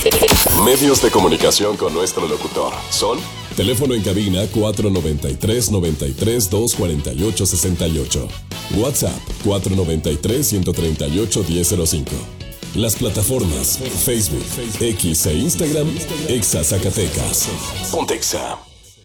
Medios de comunicación con nuestro locutor son: teléfono en cabina 493-93-248-68. WhatsApp 493-138-1005. Las plataformas Facebook, X e Instagram, Exa Zacatecas. Pontexa.